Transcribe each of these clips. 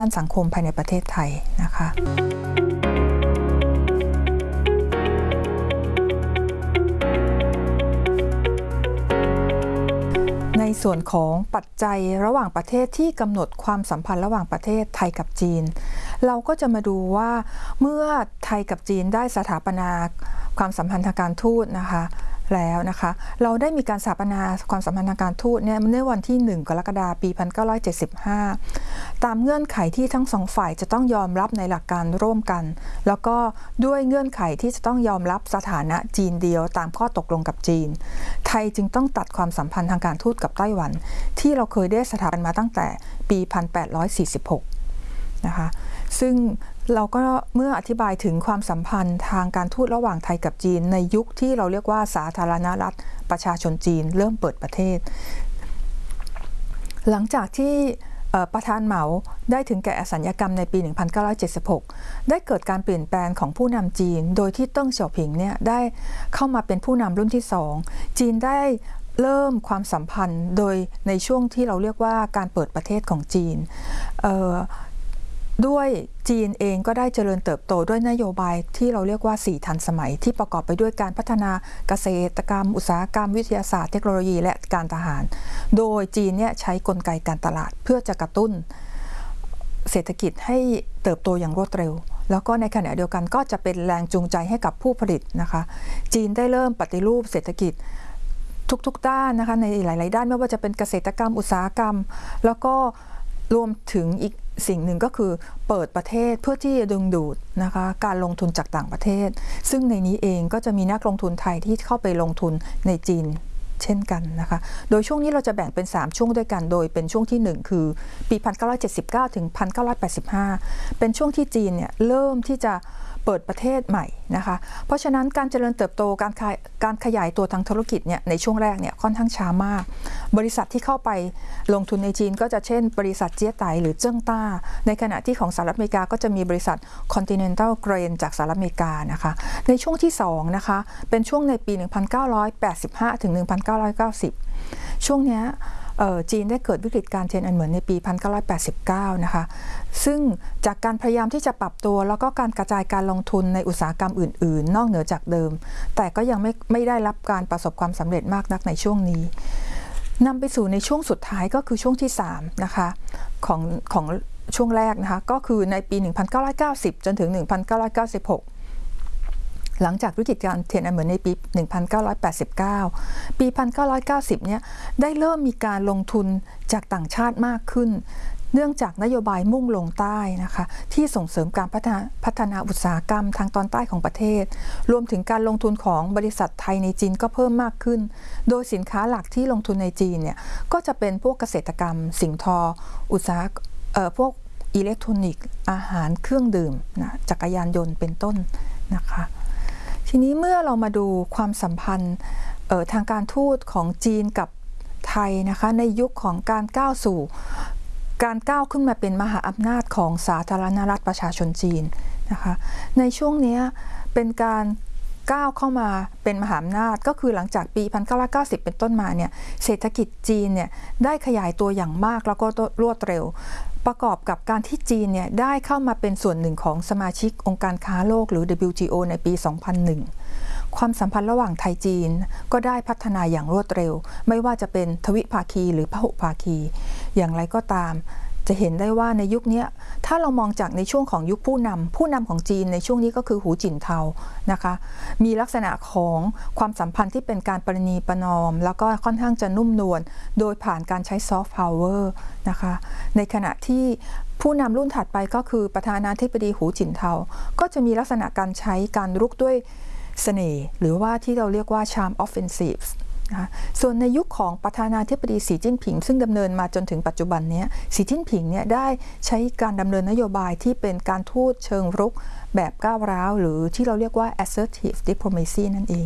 ด้านสังคมภายในประเทศไทยนะคะในส่วนของปัจจัยระหว่างประเทศที่กำหนดความสัมพันธ์ระหว่างประเทศไทยกับจีนเราก็จะมาดูว่าเมื่อไทยกับจีนได้สถาปนาความสัมพันธ์ทางการทูตนะคะแล้วนะคะเราได้มีการสถาปนาความสัมพันธ์ทางการทูตเนี่ยในวันที่1 กรกฎาคม ปี 1975 ตามเงื่อนไขที่ทั้งสองฝ่ายจะต้องยอมรับในหลักการร่วมกันแล้วก็ด้วยเงื่อนไขที่จะต้องยอมรับสถานะจีนเดียวตามข้อตกลงกับจีนไทยจึงต้องตัดความสัมพันธ์ทางการทูตกับไต้หวันที่เราเคยได้สถาปนามาตั้งแต่ปี 1846 นะคะซึ่งเราก็เมื่ออธิบายถึงความสัมพันธ์ทางการทูตระหว่างไทยกับจีนในยุคที่เราเรียกว่าสาธารณรัฐประชาชนจีนเริ่มเปิดประเทศหลังจากที่ประธานเหมาได้ถึงแก่อสัญญกรรมในปี 1976 ได้เกิดการเปลี่ยนแปลงของผู้นำจีนโดยที่เติ้งเสี่ยวผิงเนี่ยได้เข้ามาเป็นผู้นำรุ่นที่2จีนได้เริ่มความสัมพันธ์โดยในช่วงที่เราเรียกว่าการเปิดประเทศของจีนด้วยจีนเองก็ได้เจริญเติบโตด้วยนโยบายที่เราเรียกว่า4ทันสมัยที่ประกอบไปด้วยการพัฒนาเกษตรกรรมอุตสาหกรรมวิทยาศาสตร์เทคโนโลยีและการทหารโดยจีนเนี่ยใช้กลไกการตลาดเพื่อจะกระตุ้นเศรษฐกิจให้เติบโตอย่างรวดเร็วแล้วก็ในขณะเดียวกันก็จะเป็นแรงจูงใจให้กับผู้ผลิตนะคะจีนได้เริ่มปฏิรูปเศรษฐกิจทุกๆด้านนะคะในหลายๆด้านไม่ว่าจะเป็นเกษตรกรรมอุตสาหกรรมแล้วก็รวมถึงอีกสิ่งหนึ่งก็คือเปิดประเทศเพื่อที่จะดึงดูดนะคะการลงทุนจากต่างประเทศซึ่งในนี้เองก็จะมีนักลงทุนไทยที่เข้าไปลงทุนในจีนเช่นกันนะคะโดยช่วงนี้เราจะแบ่งเป็น3ช่วงด้วยกันโดยเป็นช่วงที่1คือปี 1979 ถึง 1985 เป็นช่วงที่จีนเนี่ยเริ่มที่จะเปิดประเทศใหม่นะคะเพราะฉะนั้นการเจริญเติบโตการขยายตัวทางธุรกิจเนี่ยในช่วงแรกเนี่ยค่อนข้างช้ามากบริษัทที่เข้าไปลงทุนในจีนก็จะเช่นบริษัทเจี้ยไตหรือเจิ้งต้าในขณะที่ของสหรัฐอเมริกาก็จะมีบริษัท Continental Grain จากสหรัฐอเมริกานะคะในช่วงที่2นะคะเป็นช่วงในปี 1985 ถึง 1990 ช่วงนี้จีนได้เกิดวิกฤตการเทียนอันเหมือนในปี 1989 นะคะซึ่งจากการพยายามที่จะปรับตัวแล้วก็การกระจายการลงทุนในอุตสาหกรรมอื่นๆนอกเหนือจากเดิมแต่ก็ยังไม่ได้รับการประสบความสำเร็จมากนักในช่วงนี้นำไปสู่ในช่วงสุดท้ายก็คือช่วงที่3นะคะของช่วงแรกนะคะก็คือในปี 1990 จนถึง 1996หลังจากวิกฤตการเทียนอันเหมือนในปี 1989 ปี 1990 เนี่ยได้เริ่มมีการลงทุนจากต่างชาติมากขึ้นเนื่องจากนโยบายมุ่งลงใต้นะคะที่ส่งเสริมการพัฒนาอุตสาหกรรมทางตอนใต้ของประเทศรวมถึงการลงทุนของบริษัทไทยในจีนก็เพิ่มมากขึ้นโดยสินค้าหลักที่ลงทุนในจีนเนี่ยก็จะเป็นพวกเกษตรกรรมสิ่งทออุตสาหพวกอิเล็กทรอนิกส์อาหารเครื่องดื่มนะจักรยานยนต์เป็นต้นนะคะทีนี้เมื่อเรามาดูความสัมพันธ์ทางการทูตของจีนกับไทยนะคะในยุคของการก้าวสู่การก้าวขึ้นมาเป็นมหาอำนาจของสาธารณรัฐประชาชนจีนนะคะในช่วงนี้เป็นการก้าวเข้ามาเป็นมหาอำนาจก็คือหลังจากปี 1990 เป็นต้นมาเนี่ยเศรษฐกิจจีนเนี่ยได้ขยายตัวอย่างมากแล้วก็รวดเร็วประกอบกับการที่จีนเนี่ยได้เข้ามาเป็นส่วนหนึ่งของสมาชิกองค์การค้าโลกหรือ WTO ในปี 2001 ความสัมพันธ์ระหว่างไทยจีนก็ได้พัฒนาอย่างรวดเร็วไม่ว่าจะเป็นทวิภาคีหรือพหุภาคีอย่างไรก็ตามจะเห็นได้ว่าในยุคนี้ถ้าเรามองจากในช่วงของยุคผู้นำของจีนในช่วงนี้ก็คือหูจินเทานะคะมีลักษณะของความสัมพันธ์ที่เป็นการประนีประนอมแล้วก็ค่อนข้างจะนุ่มนวลโดยผ่านการใช้ซอฟต์พาวเวอร์นะคะในขณะที่ผู้นำรุ่นถัดไปก็คือประธานาธิบดีหูจินเทาก็จะมีลักษณะการใช้การรุกด้วยเสน่ห์หรือว่าที่เราเรียกว่า charm offensiveส่วนในยุคของประธานาธิบดีสีจิ้นผิงซึ่งดำเนินมาจนถึงปัจจุบันนี้สีจิ้นผิงเนี่ยได้ใช้การดำเนินนโยบายที่เป็นการทูตเชิงรุกแบบก้าวร้าวหรือที่เราเรียกว่า assertive diplomacy นั่นเอง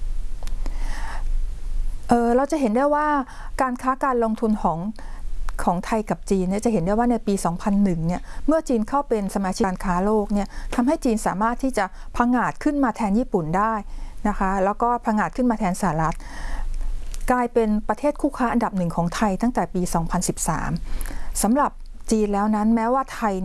เราจะเห็นได้ว่าการค้าการลงทุนของไทยกับจีนเนี่ยจะเห็นได้ว่าในปี 2001 เนี่ยเมื่อจีนเข้าเป็นสมาชิกการค้าโลกเนี่ยทำให้จีนสามารถที่จะผงาดขึ้นมาแทนญี่ปุ่นได้นะคะแล้วก็ผงาดขึ้นมาแทนสหรัฐกลายเป็นประเทศคู่ค้าอันดับหนึ่งของไทยตั้งแต่ปี 2013 สำหรับจีนแล้วนั้นแม้ว่าไทย